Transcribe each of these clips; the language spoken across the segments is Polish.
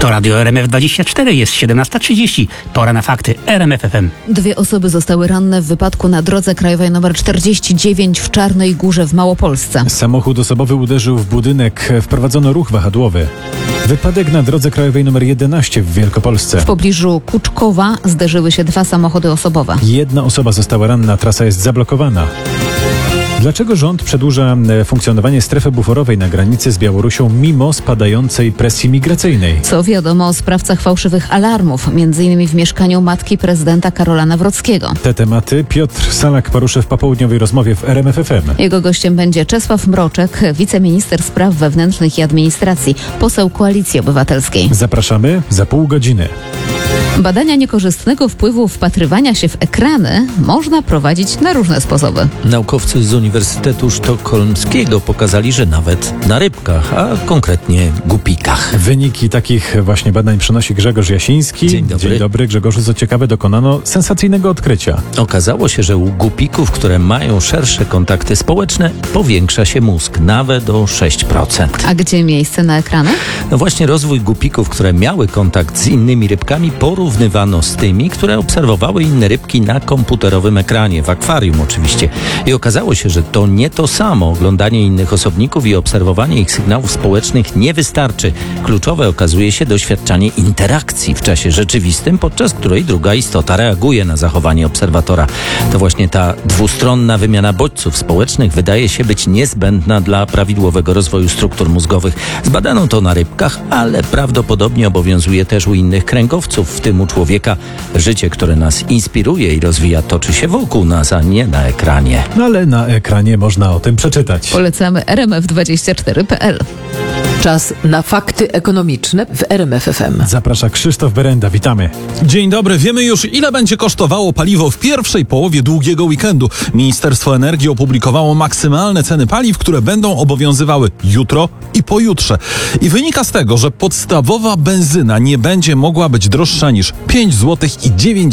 To radio RMF24, jest 17:30. Pora na fakty RMF FM. 2 osoby zostały ranne w wypadku na drodze krajowej nr 49 w Czarnej Górze w Małopolsce. Samochód osobowy uderzył w budynek, wprowadzono ruch wahadłowy. Wypadek na drodze krajowej nr 11 w Wielkopolsce. W pobliżu Kuczkowa zderzyły się 2 samochody osobowe. 1 osoba została ranna, trasa jest zablokowana. Dlaczego rząd przedłuża funkcjonowanie strefy buforowej na granicy z Białorusią mimo spadającej presji migracyjnej? Co wiadomo o sprawcach fałszywych alarmów, m.in. w mieszkaniu matki prezydenta Karola Nawrockiego. Te tematy Piotr Salak poruszy w popołudniowej rozmowie w RMF FM. Jego gościem będzie Czesław Mroczek, wiceminister spraw wewnętrznych i administracji, poseł Koalicji Obywatelskiej. Zapraszamy za pół godziny. Badania niekorzystnego wpływu wpatrywania się w ekrany można prowadzić na różne sposoby. Naukowcy z Uniwersytetu Sztokholmskiego pokazali, że nawet na rybkach, a konkretnie gupikach. Wyniki takich właśnie badań przynosi Grzegorz Jasiński. Dzień dobry. Dzień dobry, Grzegorzu. Co ciekawe, dokonano sensacyjnego odkrycia. Okazało się, że u gupików, które mają szersze kontakty społeczne, powiększa się mózg nawet o 6%. A gdzie miejsce na ekrany? No właśnie rozwój gupików, które miały kontakt z innymi rybkami, porównywano z tymi, które obserwowały inne rybki na komputerowym ekranie, w akwarium oczywiście. I okazało się, że to nie to samo. Oglądanie innych osobników i obserwowanie ich sygnałów społecznych nie wystarczy. Kluczowe okazuje się doświadczanie interakcji w czasie rzeczywistym, podczas której druga istota reaguje na zachowanie obserwatora. To właśnie ta dwustronna wymiana bodźców społecznych wydaje się być niezbędna dla prawidłowego rozwoju struktur mózgowych. Zbadano to na rybkach, ale prawdopodobnie obowiązuje też u innych kręgowców, w tym u człowieka. Życie, które nas inspiruje i rozwija, toczy się wokół nas, a nie na ekranie. No ale na ekranie można o tym przeczytać. Polecamy rmf24.pl. Czas na fakty ekonomiczne w RMF FM. Zaprasza Krzysztof Berenda. Witamy. Dzień dobry. Wiemy już, ile będzie kosztowało paliwo w pierwszej połowie długiego weekendu. Ministerstwo Energii opublikowało maksymalne ceny paliw, które będą obowiązywały jutro i pojutrze. I wynika z tego, że podstawowa benzyna nie będzie mogła być droższa niż 5 zł i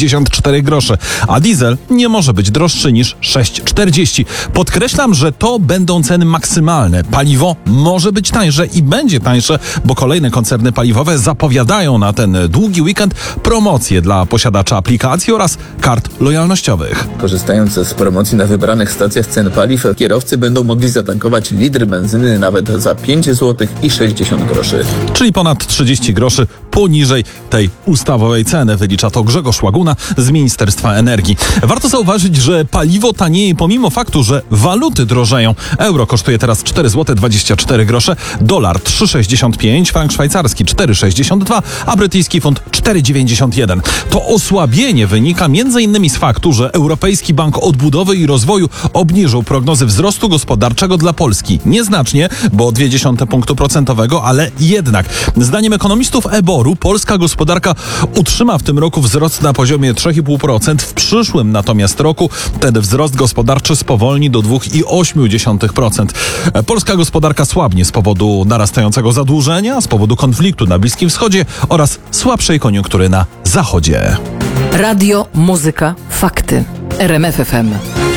94 grosze, a diesel nie może być droższy niż 6,40. Podkreślam, że to będą ceny maksymalne. Paliwo może być tańsze i będzie tańsze, bo kolejne koncerny paliwowe zapowiadają na ten długi weekend promocje dla posiadaczy aplikacji oraz kart lojalnościowych. Korzystając z promocji na wybranych stacjach cen paliw, kierowcy będą mogli zatankować litr benzyny nawet za 5 zł i 60 groszy. Czyli ponad 30 groszy poniżej tej ustawowej ceny, wylicza to Grzegorz Łaguna z Ministerstwa Energii. Warto zauważyć, że paliwo tanieje pomimo faktu, że waluty drożeją. Euro kosztuje teraz 4 zł 24 grosze, dolar 3,65, frank szwajcarski 4,62, a brytyjski funt 4,91. To osłabienie wynika m.in. z faktu, że Europejski Bank Odbudowy i Rozwoju obniżył prognozy wzrostu gospodarczego dla Polski. Nieznacznie, bo o 0,2 punktu procentowego, ale jednak. Zdaniem ekonomistów EBOR-u polska gospodarka utrzyma w tym roku wzrost na poziomie 3,5%. W przyszłym natomiast roku ten wzrost gospodarczy spowolni do 2,8%. Polska gospodarka słabnie z powodu narastającego zadłużenia, z powodu konfliktu na Bliskim Wschodzie oraz słabszej koniunktury na Zachodzie. Radio, muzyka, fakty. RMF FM.